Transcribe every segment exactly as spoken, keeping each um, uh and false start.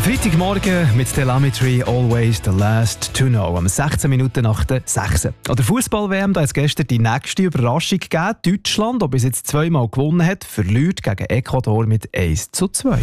Freitagmorgen mit Telemetry Always the Last to Know. Am sechzehn Minuten nach der sechs. An der Fußball-W M da hat es gestern die nächste Überraschung gegeben. Deutschland, ob es jetzt zweimal gewonnen hat, verliert gegen Ecuador mit eins zu zwei.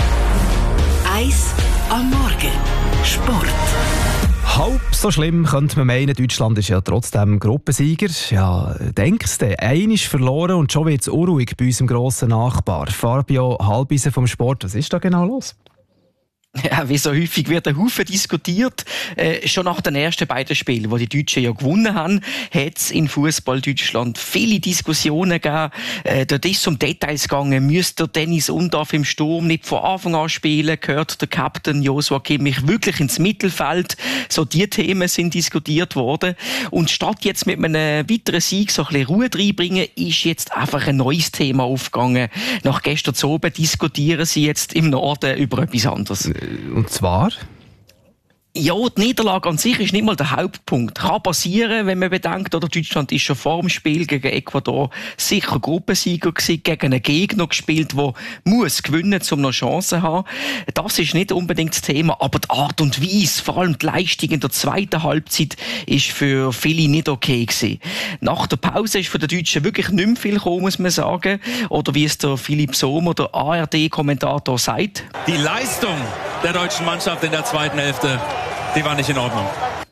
eins am Morgen. Sport. Halb so schlimm könnte man meinen, Deutschland ist ja trotzdem Gruppensieger. Ja, denkst du, einer ist verloren und schon wird es unruhig bei unserem grossen Nachbar. Fabio Halbisen vom Sport, was ist da genau los? Ja, wie so häufig wird ein Haufen diskutiert. Äh, schon nach den ersten beiden Spielen, wo die Deutschen ja gewonnen haben, hat es in Fußball Deutschland viele Diskussionen gegeben. Äh, dort ist es um Details gegangen. Müsste der Dennis Undaff im Sturm nicht von Anfang an spielen? Gehört der Captain Joshua Kimmich wirklich ins Mittelfeld? So die Themen sind diskutiert worden. Und statt jetzt mit einem weiteren Sieg so ein bisschen Ruhe reinbringen, ist jetzt einfach ein neues Thema aufgegangen. Nach gestern Abend diskutieren sie jetzt im Norden über etwas anderes. Und zwar? Ja, die Niederlage an sich ist nicht mal der Hauptpunkt. Kann passieren, wenn man bedenkt, oder Deutschland ist schon vor dem Spiel gegen Ecuador sicher Gruppensieger gewesen, gegen einen Gegner gespielt, der muss gewinnen, um noch Chancen zu haben. Das ist nicht unbedingt das Thema, aber die Art und Weise, vor allem die Leistung in der zweiten Halbzeit, ist für viele nicht okay gewesen. Nach der Pause ist für die Deutschen wirklich nicht mehr viel gekommen, muss man sagen. Oder wie es der Philipp Sommer, der A R D-Kommentator, sagt. Die Leistung der deutschen Mannschaft in der zweiten Hälfte, die war nicht in Ordnung.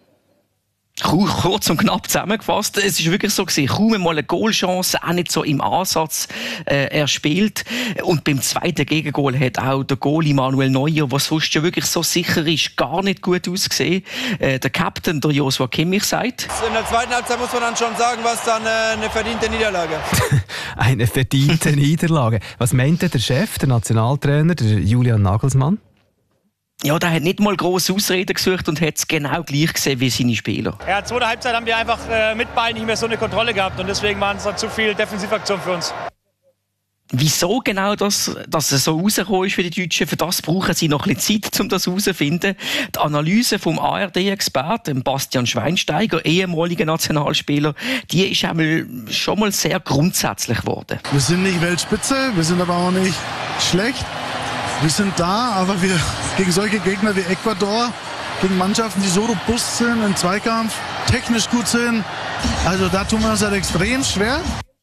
Kurz und knapp zusammengefasst, es ist wirklich so gewesen, kaum einmal eine Goalchance, auch nicht so im Ansatz äh, erspielt. Und beim zweiten Gegengol hat auch der Goalie Manuel Neuer, der sonst ja wirklich so sicher ist, gar nicht gut ausgesehen. Äh, der Captain, der Joshua Kimmich, sagt: In der zweiten Halbzeit muss man dann schon sagen, was dann äh, eine verdiente Niederlage. Eine verdiente Niederlage. Was meint der Chef, der Nationaltrainer, der Julian Nagelsmann? Ja, der hat nicht mal grosse Ausreden gesucht und hat es genau gleich gesehen wie seine Spieler. Ja, zweite Halbzeit haben wir einfach äh, mit Ball nicht mehr so eine Kontrolle gehabt und deswegen waren es dann zu viel Defensivaktion für uns. Wieso genau das, dass es so rausgekommen ist für die Deutschen, für das brauchen sie noch ein bisschen Zeit, um das herauszufinden. Die Analyse vom A R D-Experten Bastian Schweinsteiger, ehemaliger Nationalspieler, die ist einmal, schon mal sehr grundsätzlich geworden. Wir sind nicht Weltspitze, wir sind aber auch nicht schlecht. Wir sind da, aber wir gegen solche Gegner wie Ecuador, gegen Mannschaften, die so robust sind im Zweikampf, technisch gut sind, also da tun wir uns halt extrem schwer.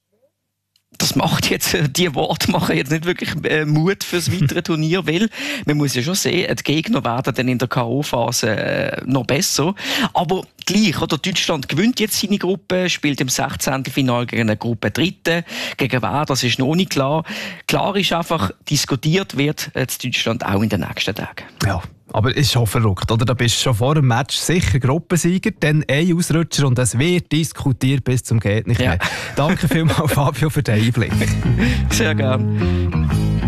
Das macht jetzt, die Worte machen jetzt nicht wirklich äh, Mut fürs weitere Turnier, weil man muss ja schon sehen, die Gegner werden dann in der K O-Phase äh, noch besser. Aber gleich, oder? Deutschland gewinnt jetzt seine Gruppe, spielt im sechzehnten Finale gegen eine Gruppe Dritte. Gegen wer, das ist noch nicht klar. Klar ist einfach, diskutiert wird jetzt Deutschland auch in den nächsten Tagen. Ja. Aber es ist schon verrückt, oder? Da bist du schon vor dem Match sicher Gruppensieger, dann ein Ausrutscher und es wird diskutiert bis zum geht nicht mehr. Ja. Danke vielmals, Fabio, für den Einblick. Sehr gerne.